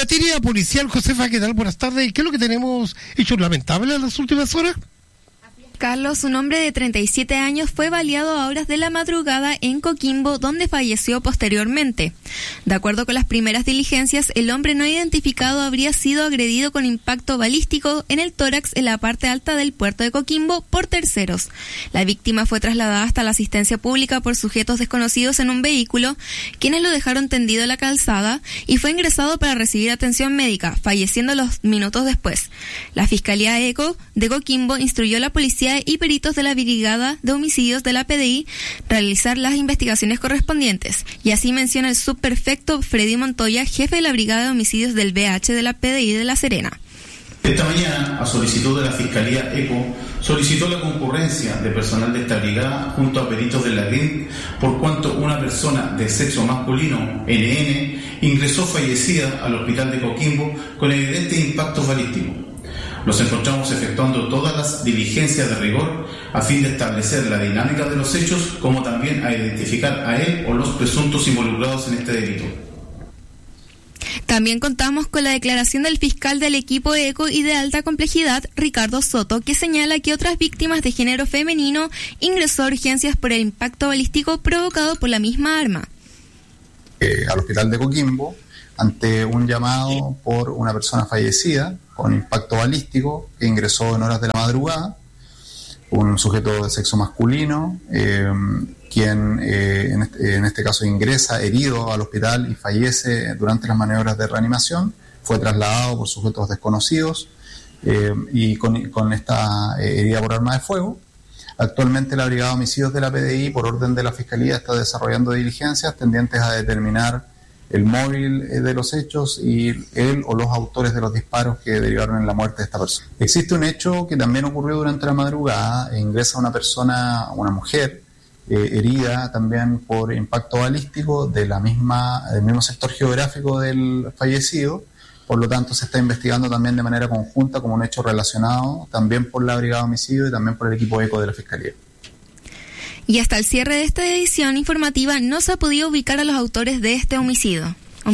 materia policial, Josefa, ¿qué tal? Buenas tardes. ¿Qué es lo que tenemos hechos lamentables en las últimas horas? Carlos, un hombre de 37 años fue baleado a horas de la madrugada en Coquimbo, donde falleció posteriormente. De acuerdo con las primeras diligencias, el hombre no identificado habría sido agredido con impacto balístico en el tórax en la parte alta del puerto de Coquimbo por terceros. La víctima fue trasladada hasta la asistencia pública por sujetos desconocidos en un vehículo, quienes lo dejaron tendido en la calzada, y fue ingresado para recibir atención médica, falleciendo los minutos después. La Fiscalía ECO de Coquimbo instruyó a la policía y peritos de la Brigada de Homicidios de la PDI realizar las investigaciones correspondientes, y así menciona el subprefecto Freddy Montoya, jefe de la Brigada de Homicidios del BH de la PDI de La Serena. Esta mañana, a solicitud de la Fiscalía ECO, solicitó la concurrencia de personal de esta brigada junto a peritos de la GRIN, por cuanto una persona de sexo masculino, NN, ingresó fallecida al hospital de Coquimbo con evidentes impactos balísticos. Nos encontramos efectuando todas las diligencias de rigor a fin de establecer la dinámica de los hechos, como también a identificar a él o los presuntos involucrados en este delito. También contamos con la declaración del fiscal del equipo ECO y de alta complejidad, Ricardo Soto, que señala que otras víctimas de género femenino ingresó a urgencias por el impacto balístico provocado por la misma arma. Al hospital de Coquimbo, ante un llamado por una persona fallecida con impacto balístico que ingresó en horas de la madrugada, un sujeto de sexo masculino, quien en este caso ingresa herido al hospital y fallece durante las maniobras de reanimación, fue trasladado por sujetos desconocidos y con esta herida por arma de fuego. Actualmente la Brigada de Homicidios de la PDI, por orden de la Fiscalía, está desarrollando diligencias tendientes a determinar el móvil de los hechos y él o los autores de los disparos que derivaron en la muerte de esta persona. Existe un hecho que también ocurrió durante la madrugada. Ingresa una persona, una mujer, herida también por impacto balístico del mismo sector geográfico del fallecido. Por lo tanto, se está investigando también de manera conjunta como un hecho relacionado también por la Brigada de Homicidio y también por el equipo ECO de la Fiscalía. Y hasta el cierre de esta edición informativa no se ha podido ubicar a los autores de este homicidio.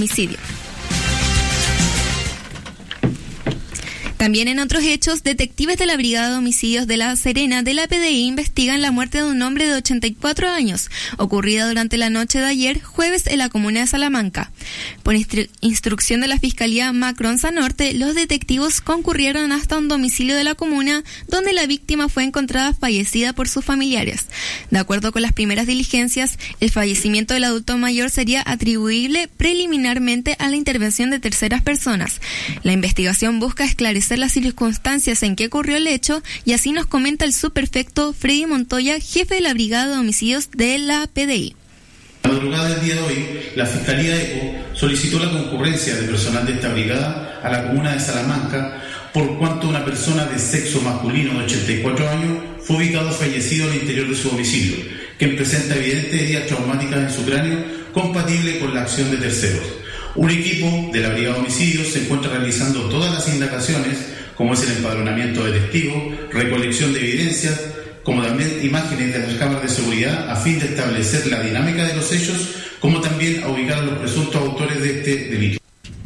También en otros hechos, detectives de la Brigada de Homicidios de La Serena de la PDI investigan la muerte de un hombre de 84 años, ocurrida durante la noche de ayer, jueves, en la comuna de Salamanca. Por instrucción de la Fiscalía Macronza Norte, los detectivos concurrieron hasta un domicilio de la comuna, donde la víctima fue encontrada fallecida por sus familiares. De acuerdo con las primeras diligencias, el fallecimiento del adulto mayor sería atribuible preliminarmente a la intervención de terceras personas. La investigación busca esclarecer las circunstancias en que ocurrió el hecho, y así nos comenta el subprefecto Freddy Montoya, jefe de la Brigada de Homicidios de la PDI. La madrugada del día de hoy, la Fiscalía ECO solicitó la concurrencia de personal de esta brigada a la comuna de Salamanca, por cuanto una persona de sexo masculino de 84 años fue ubicado fallecido al interior de su domicilio, quien presenta evidentes heridas traumáticas en su cráneo compatible con la acción de terceros. Un equipo de la Brigada de Homicidios se encuentra realizando todas las indagaciones, como es el empadronamiento de testigos, recolección de evidencias, como también imágenes de las cámaras de seguridad, a fin de establecer la dinámica de los hechos, como también a ubicar a los presuntos autores de este delito.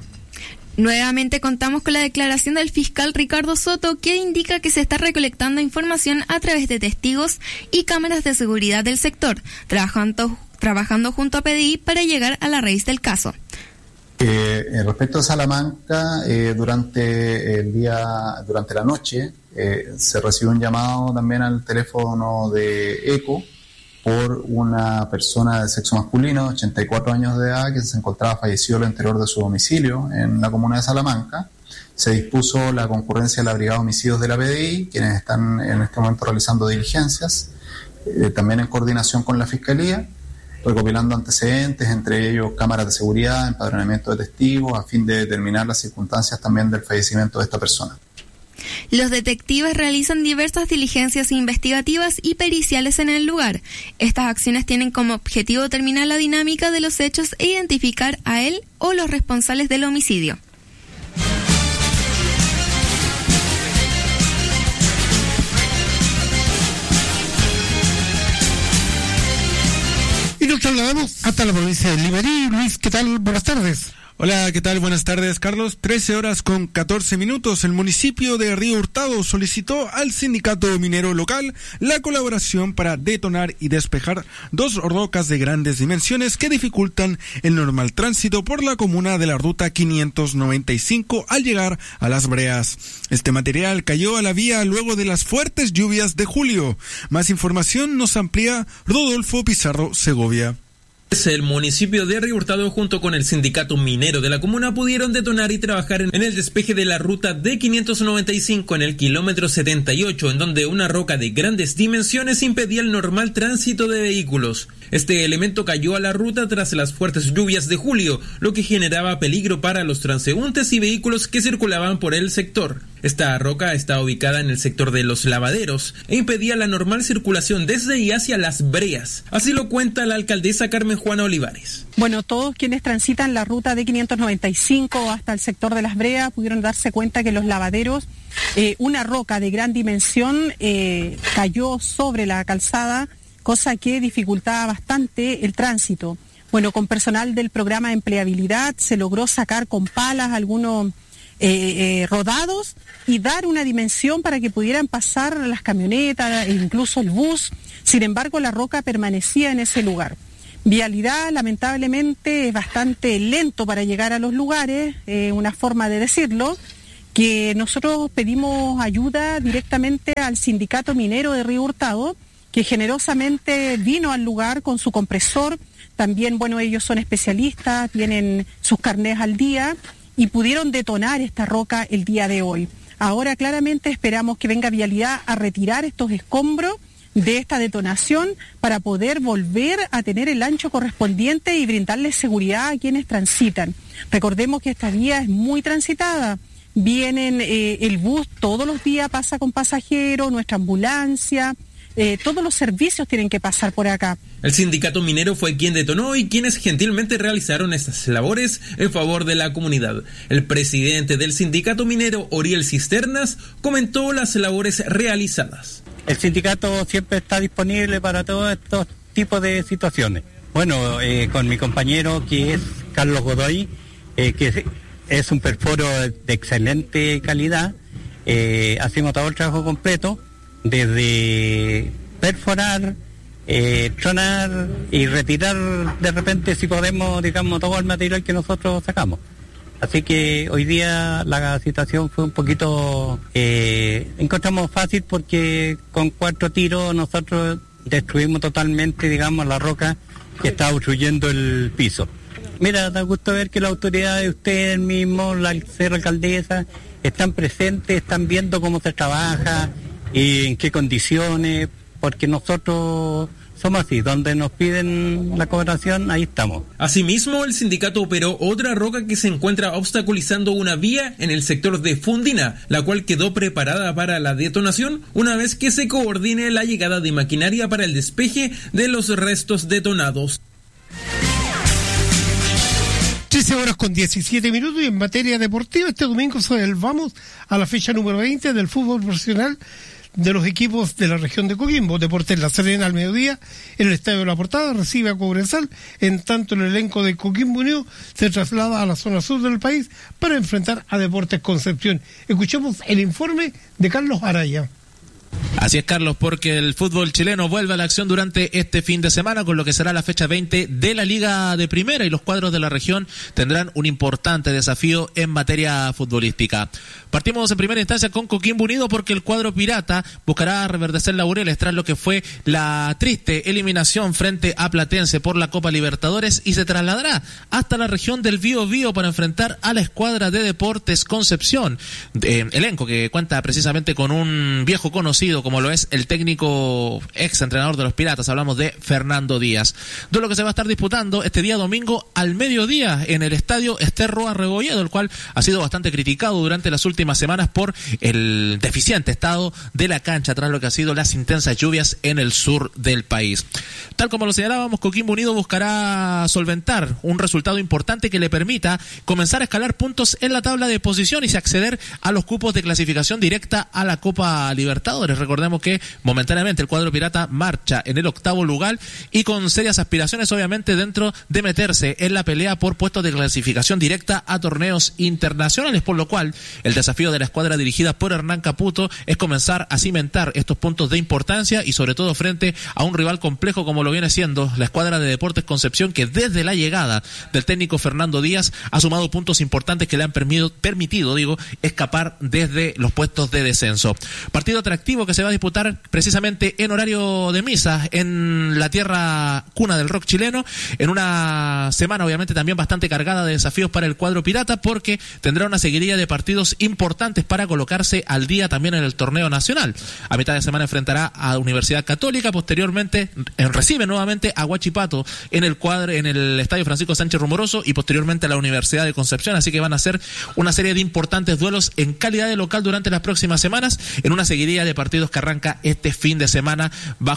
Nuevamente contamos con la declaración del fiscal Ricardo Soto, que indica que se está recolectando información a través de testigos y cámaras de seguridad del sector, trabajando junto a PDI para llegar a la raíz del caso. Respecto a Salamanca, durante la noche se recibió un llamado también al teléfono de ECO por una persona de sexo masculino, 84 años de edad, que se encontraba fallecido al interior de su domicilio en la comuna de Salamanca. Se dispuso la concurrencia de la Brigada de Homicidios de la PDI, quienes están en este momento realizando diligencias, también en coordinación con la Fiscalía, recopilando antecedentes, entre ellos cámaras de seguridad, empadronamiento de testigos, a fin de determinar las circunstancias también del fallecimiento de esta persona. Los detectives realizan diversas diligencias investigativas y periciales en el lugar. Estas acciones tienen como objetivo determinar la dinámica de los hechos e identificar a él o los responsables del homicidio. Y nos trasladamos hasta la provincia de Limarí. Luis, ¿qué tal? Buenas tardes. Hola, ¿qué tal? Buenas tardes, Carlos. 13:14. El municipio de Río Hurtado solicitó al sindicato minero local la colaboración para detonar y despejar 2 rocas de grandes dimensiones que dificultan el normal tránsito por la comuna de la ruta 595 al llegar a Las Breas. Este material cayó a la vía luego de las fuertes lluvias de julio. Más información nos amplía Rodolfo Pizarro Segovia. El municipio de Río Hurtado junto con el sindicato minero de la comuna pudieron detonar y trabajar en el despeje de la ruta D595 en el kilómetro 78, en donde una roca de grandes dimensiones impedía el normal tránsito de vehículos. Este elemento cayó a la ruta tras las fuertes lluvias de julio, lo que generaba peligro para los transeúntes y vehículos que circulaban por el sector. Esta roca está ubicada en el sector de Los Lavaderos e impedía la normal circulación desde y hacia Las Breas. Así lo cuenta la alcaldesa Carmen Juana Olivares. Bueno, todos quienes transitan la ruta de 595 hasta el sector de Las Breas pudieron darse cuenta que Los Lavaderos, una roca de gran dimensión cayó sobre la calzada, cosa que dificultaba bastante el tránsito. Bueno, con personal del programa de empleabilidad se logró sacar con palas algunos rodados y dar una dimensión para que pudieran pasar las camionetas e incluso el bus. Sin embargo, la roca permanecía en ese lugar. Vialidad, lamentablemente, es bastante lento para llegar a los lugares, una forma de decirlo, que nosotros pedimos ayuda directamente al sindicato minero de Río Hurtado, que generosamente vino al lugar con su compresor. También, bueno, ellos son especialistas, tienen sus carnés al día y pudieron detonar esta roca el día de hoy. Ahora claramente esperamos que venga Vialidad a retirar estos escombros de esta detonación para poder volver a tener el ancho correspondiente y brindarles seguridad a quienes transitan. Recordemos que esta vía es muy transitada. Vienen, el bus todos los días pasa con pasajeros, nuestra ambulancia, todos los servicios tienen que pasar por acá. El sindicato minero fue quien detonó y quienes gentilmente realizaron estas labores en favor de la comunidad. El presidente del sindicato minero, Oriel Cisternas, comentó las labores realizadas. El sindicato siempre está disponible para todos estos tipos de situaciones. Bueno, con mi compañero que es Carlos Godoy, que es un perforo de excelente calidad, hacemos todo el trabajo completo, desde perforar, tronar y retirar de repente, si podemos, digamos, todo el material que nosotros sacamos. Así que hoy día la situación fue un poquito, encontramos fácil porque con 4 tiros nosotros destruimos totalmente, digamos, la roca que está obstruyendo el piso. Mira, da gusto ver que las autoridades, ustedes mismos, la señora alcaldesa, están presentes, están viendo cómo se trabaja y en qué condiciones, porque nosotros somos así, donde nos piden la cooperación, ahí estamos. Asimismo, el sindicato operó otra roca que se encuentra obstaculizando una vía en el sector de Fundina, la cual quedó preparada para la detonación una vez que se coordine la llegada de maquinaria para el despeje de los restos detonados. 13:17 y en materia deportiva, este domingo vamos a la fecha número 20 del fútbol profesional de los equipos de la región de Coquimbo. Deportes La Serena al mediodía en el Estadio de la Portada recibe a Cobresal, en tanto el elenco de Coquimbo Unido se traslada a la zona sur del país para enfrentar a Deportes Concepción. Escuchemos el informe de Carlos Araya. Así es, Carlos, porque el fútbol chileno vuelve a la acción durante este fin de semana con lo que será la fecha 20 de la Liga de Primera, y los cuadros de la región tendrán un importante desafío en materia futbolística. Partimos en primera instancia con Coquimbo Unido porque el cuadro pirata buscará reverdecer laureles tras lo que fue la triste eliminación frente a Platense por la Copa Libertadores y se trasladará hasta la región del Biobío para enfrentar a la escuadra de Deportes Concepción, elenco que cuenta precisamente con un viejo conocido como lo es el técnico ex entrenador de los Piratas. Hablamos de Fernando Díaz. Duelo que se va a estar disputando este día domingo al mediodía en el estadio Ester Roa Rebolledo, el cual ha sido bastante criticado durante las últimas semanas por el deficiente estado de la cancha tras lo que ha sido las intensas lluvias en el sur del país. Tal como lo señalábamos, Coquimbo Unido buscará solventar un resultado importante que le permita comenzar a escalar puntos en la tabla de posiciones y acceder a los cupos de clasificación directa a la Copa Libertadores. Recordemos que momentáneamente el cuadro pirata marcha en el 8º lugar y con serias aspiraciones obviamente dentro de meterse en la pelea por puestos de clasificación directa a torneos internacionales, por lo cual el desafío de la escuadra dirigida por Hernán Caputo es comenzar a cimentar estos puntos de importancia y sobre todo frente a un rival complejo como lo viene siendo la escuadra de Deportes Concepción, que desde la llegada del técnico Fernando Díaz ha sumado puntos importantes que le han permitido escapar desde los puestos de descenso. Partido atractivo que se va a disputar precisamente en horario de misa en la tierra cuna del rock chileno, en una semana obviamente también bastante cargada de desafíos para el cuadro pirata, porque tendrá una seguidilla de partidos importantes para colocarse al día también en el torneo nacional. A mitad de semana enfrentará a Universidad Católica, posteriormente recibe nuevamente a Huachipato en el Estadio Francisco Sánchez Rumoroso y posteriormente a la Universidad de Concepción, así que van a ser una serie de importantes duelos en calidad de local durante las próximas semanas, en una seguidilla de partidos que arranca este fin de semana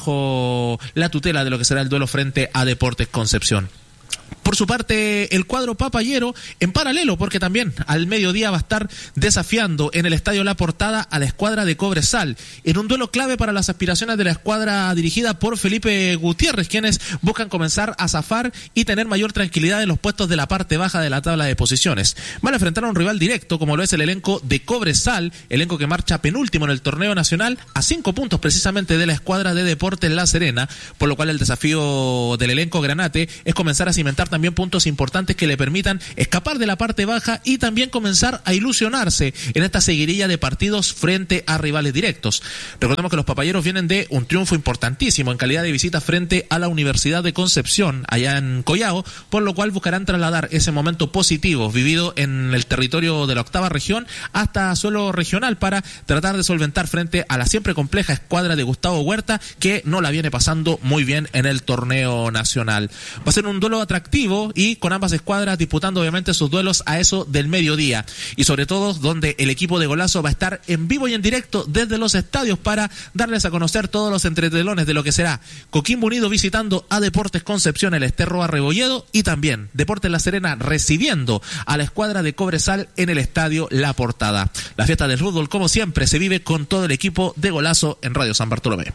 bajo la tutela de lo que será el duelo frente a Deportes Concepción. Por su parte, el cuadro papayero en paralelo, porque también al mediodía va a estar desafiando en el Estadio La Portada a la escuadra de Cobresal, en un duelo clave para las aspiraciones de la escuadra dirigida por Felipe Gutiérrez, quienes buscan comenzar a zafar y tener mayor tranquilidad en los puestos de la parte baja de la tabla de posiciones. Van a enfrentar a un rival directo, como lo es el elenco de Cobresal, elenco que marcha penúltimo en el torneo nacional, a 5 puntos precisamente de la escuadra de Deportes La Serena, por lo cual el desafío del elenco granate es comenzar a cimentar también puntos importantes que le permitan escapar de la parte baja y también comenzar a ilusionarse en esta seguidilla de partidos frente a rivales directos. Recordemos que los papayeros vienen de un triunfo importantísimo en calidad de visita frente a la Universidad de Concepción allá en Collao, por lo cual buscarán trasladar ese momento positivo vivido en el territorio de la 8ª región hasta suelo regional para tratar de solventar frente a la siempre compleja escuadra de Gustavo Huerta, que no la viene pasando muy bien en el torneo nacional. Va a ser un duelo atractivo y con ambas escuadras disputando obviamente sus duelos a eso del mediodía, y sobre todo donde el equipo de Golazo va a estar en vivo y en directo desde los estadios para darles a conocer todos los entretelones de lo que será Coquimbo Unido visitando a Deportes Concepción, el Esterro Arrebolledo, y también Deportes La Serena recibiendo a la escuadra de Cobresal en el Estadio La Portada. La fiesta del fútbol, como siempre, se vive con todo el equipo de Golazo en Radio San Bartolomé.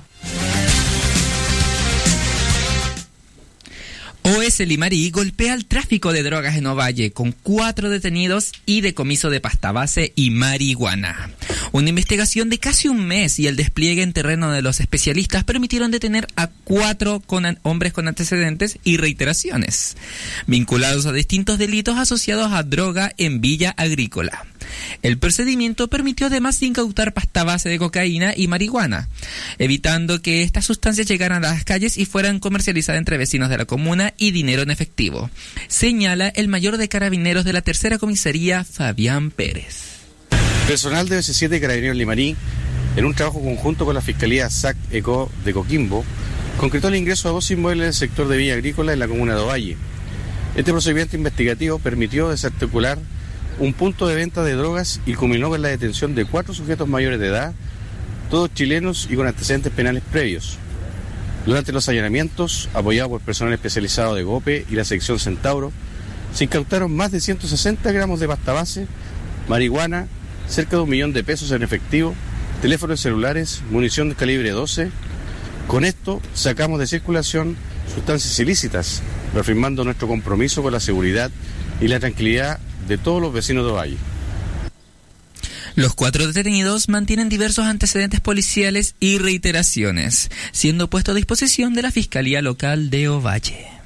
OS Limarí golpea el tráfico de drogas en Ovalle con 4 detenidos y decomiso de pasta base y marihuana. Una investigación de casi un mes y el despliegue en terreno de los especialistas permitieron detener a 4 hombres con antecedentes y reiteraciones, vinculados a distintos delitos asociados a droga en Villa Agrícola. El procedimiento permitió además incautar pasta base de cocaína y marihuana, evitando que estas sustancias llegaran a las calles y fueran comercializadas entre vecinos de la comuna y dinero en efectivo, señala el mayor de carabineros de la 3ª comisaría, Fabián Pérez. Personal de OS7 y Carabineros Limarí, en un trabajo conjunto con la Fiscalía SAC-ECO de Coquimbo, concretó el ingreso a 2 inmuebles del sector de Villa Agrícola en la comuna de Ovalle. Este procedimiento investigativo permitió desarticular un punto de venta de drogas y culminó con la detención de 4 sujetos mayores de edad, todos chilenos y con antecedentes penales previos. Durante los allanamientos, apoyado por personal especializado de GOPE y la sección Centauro, se incautaron más de 160 gramos de pasta base, marihuana, cerca de 1 millón de pesos en efectivo, teléfonos celulares, munición de calibre 12. Con esto sacamos de circulación sustancias ilícitas, reafirmando nuestro compromiso con la seguridad y la tranquilidad de todos los vecinos de Ovalle. Los 4 detenidos mantienen diversos antecedentes policiales y reiteraciones, siendo puestos a disposición de la Fiscalía Local de Ovalle.